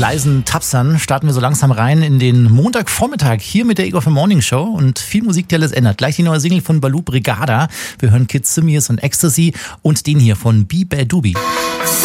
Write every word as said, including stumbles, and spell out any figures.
leisen Tapsern starten wir so langsam rein in den Montagvormittag hier mit der Ego F M Morning Show und viel Musik, die alles ändert. Gleich die neue Single von Baloo Brigada. Wir hören Kids Simius und Ecstasy und den hier von B. Bad Doobie.